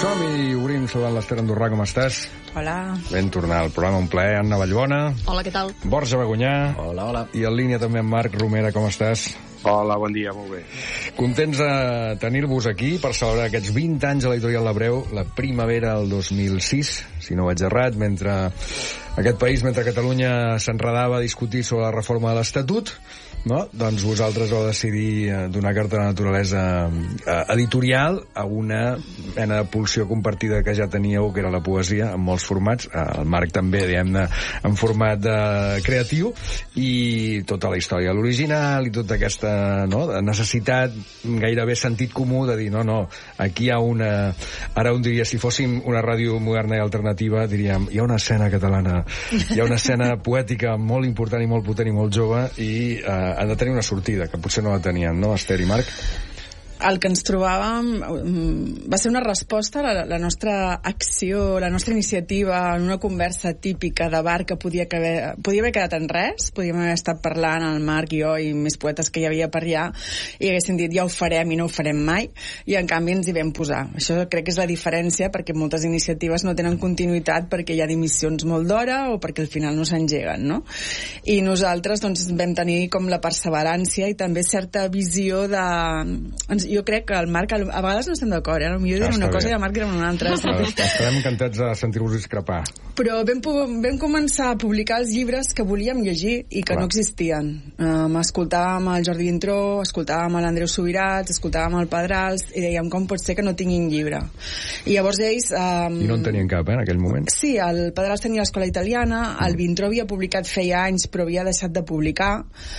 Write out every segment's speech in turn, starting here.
Som-hi, obrim saludant l'Ester Andorrà, com estàs? Hola. Ben tornar al programa, un plaer. Anna Vallbona. Hola, què tal? Borja Bagonyà. Hola, hola. I en línia també en Marc Romera, com estàs? Hola, bon dia, molt bé. Contents de tenir-vos aquí per celebrar aquests 20 anys a l'Editorial L'Hebreu, la primavera del 2006, si no ho vaig errat, mentre aquest país, mentre Catalunya s'enredava a discutir sobre la reforma de l'Estatut, no? Doncs vosaltres vau decidir donar carta de naturalesa editorial a una mena de pulsió compartida que ja teníeu, que era la poesia, en molts formats, el Marc també, diguem-ne, en format creatiu, i tota la història de l'original i tota aquesta necessitat, gairebé sentit comú, de dir, no, aquí hi ha una... Ara un diria, si fóssim una ràdio moderna i alternativa, diríem, hi ha una escena catalana, hi ha una escena poètica molt important i molt potent i molt jove, i han de tenir una sortida, que potser no la tenien, no, Esther i Marc? El que ens trobàvem va ser una resposta a la nostra acció, la nostra iniciativa en una conversa típica de bar que podia haver quedat en res, podíem haver estat parlant el Marc i jo i més poetes que hi havia per allà i haguéssim dit ja ho farem i no ho farem mai, i en canvi ens hi vam posar. Això crec que és la diferència, perquè moltes iniciatives no tenen continuïtat perquè hi ha dimissions molt d'hora o perquè al final no s'engeguen, no? I nosaltres doncs vam tenir com la perseverància i també certa visió de... Jo crec que el Marc, a vegades no estem d'acord, potser jo diré una cosa i el Marc dirà una altra. Estarem encantats de sentir-vos discrepar. Però vam començar a publicar els llibres que volíem llegir i que no existien. Escoltàvem el Jordi Vintró, escoltàvem l'Andreu Subirats, escoltàvem el Pedrals, i dèiem, com pot ser que no tinguin llibre? I llavors ells... I no en tenien cap, en aquell moment? Sí, el Pedrals tenia l'Escola Italiana, el Vintró havia publicat feia anys, però havia deixat de publicar,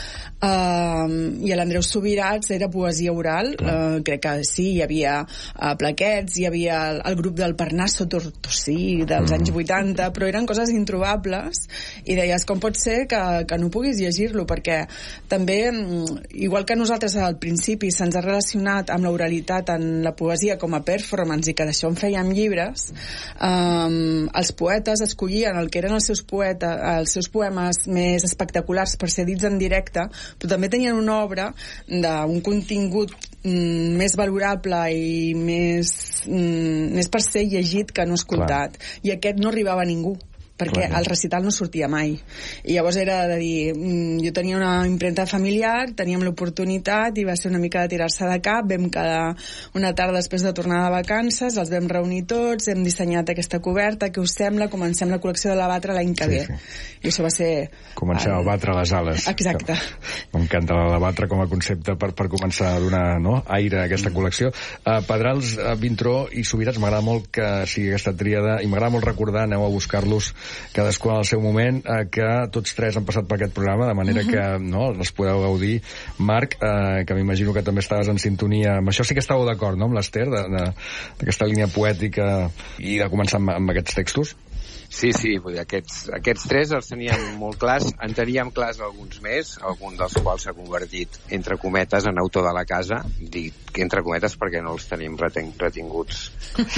i l'Andreu Subirats era poesia oral, crec que sí, hi havia plaquets, hi havia el grup del Parnasso Tortosí dels anys 80, però eren coses introbables, i deies, com pot ser que no puguis llegir-lo, perquè també, igual que nosaltres al principi se'ns ha relacionat amb l'oralitat en la poesia com a performance i que d'això en fèiem llibres, els poetes escollien el que eren els seus poemes més espectaculars per ser dits en directe, però també tenien una obra d'un contingut més valorable i més per ser llegit que no escoltat. Clar. I aquest no arribava a ningú, perquè el recital no sortia mai. I llavors era de dir, jo tenia una impremta familiar, teníem l'oportunitat i va ser una mica de tirar-se de cap, vam quedar una tarda després de tornar de vacances, els vam reunir tots, hem dissenyat aquesta coberta, què us sembla? Comencem la col·lecció de la Batre l'any que ve. I això va ser... Comencem a batre les ales. Exacte. M'encanta la batre com a concepte per començar a donar aire a aquesta col·lecció. Pedrals, Vintró i Subirats, m'agrada molt que sigui aquesta tríada, i m'agrada molt recordar, aneu a buscar-los cadascú en el seu moment, que tots tres han passat per aquest programa, de manera que els podeu gaudir. Marc, que m'imagino que també estaves en sintonia amb això, sí que estàveu d'acord, no?, amb l'Ester, d'aquesta línia poètica i de començar amb aquests textos? Sí, vull dir, aquests tres els teníem molt clars, en teníem clars alguns més, algun dels quals s'ha convertit, entre cometes, en autor de la casa, dic entre cometes perquè no els tenim retinguts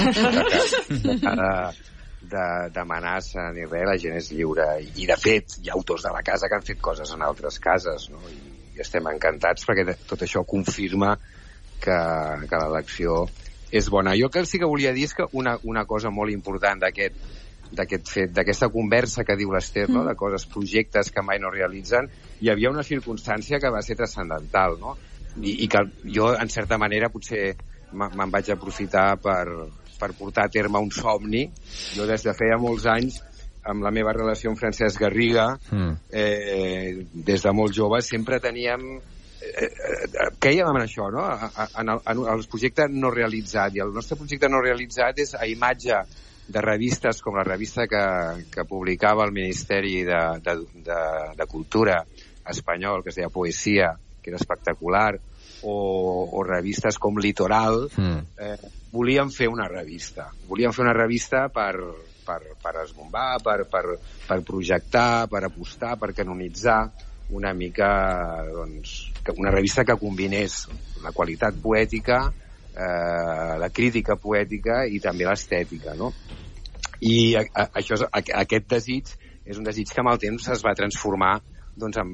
d'amenaça ni res, la gent és lliure, i de fet hi ha autors de la casa que han fet coses en altres cases, no? I estem encantats perquè tot això confirma que l'elecció és bona. Jo el que sí que volia dir és que una cosa molt important d'aquest fet, d'aquesta conversa que diu l'Ester, no? De coses, projectes que mai no realitzen, hi havia una circumstància que va ser transcendental, no? I que jo, en certa manera, potser me'n vaig aprofitar per portar a terme un somni. Jo des de feia molts anys, amb la meva relació amb Francesc Garriga, des de molt jove, sempre teníem... Quèiem en això, no? En el projecte no realitzat. I el nostre projecte no realitzat és a imatge de revistes com la revista que publicava el Ministeri de Cultura espanyol, que es deia Poesia, que era espectacular, o revistes com Litoral, volíem fer una revista. Volíem fer una revista per esbombar, per projectar, per apostar, per canonitzar una mica, doncs, una revista que combinés la qualitat poètica, la crítica poètica i també l'estètica, no? I aquest desig és un desig que amb el temps es va transformar doncs,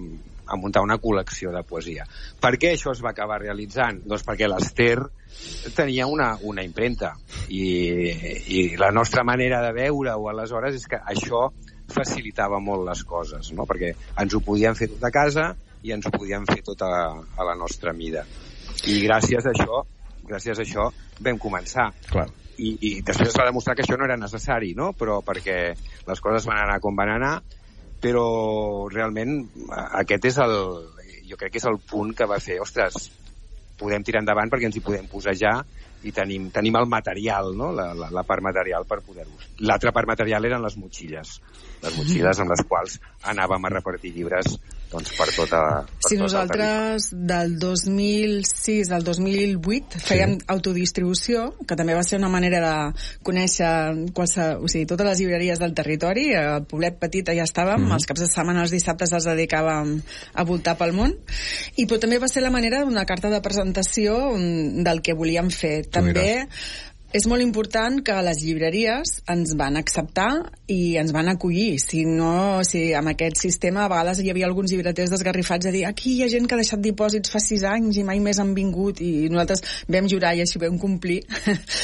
a muntar una col·lecció de poesia. Per què això es va acabar realitzant? Doncs perquè l'Ester tenia una impremta i la nostra manera de veure-ho aleshores és que això facilitava molt les coses, no? Perquè ens ho podíem fer tot a casa i ens ho podíem fer tot a la nostra mida. I gràcies a això vam començar. Clar. I després es va demostrar que això no era necessari, no? Però perquè les coses van anar com van anar, però realment aquest és jo crec que és el punt que va fer, ostres, podem tirar endavant perquè ens hi podem posar ja i tenim el material, no? La part material per poder-ho. L'altra part material eren les motxilles amb les quals anàvem a repartir llibres doncs, per tota nosaltres del 2006 al 2008 fèiem autodistribució, que també va ser una manera de conèixer totes les llibreries del territori. Al poblet petit allà estàvem, els caps de setmana, els dissabtes els dedicàvem a voltar pel món, però també va ser la manera d'una carta de presentació del que volíem fer. També és molt important que les llibreries ens van acceptar i ens van acollir. Si amb aquest sistema a vegades hi havia alguns llibreters desgarrifats a dir aquí hi ha gent que ha deixat dipòsits fa 6 anys i mai més han vingut, i nosaltres vam jurar i així vam complir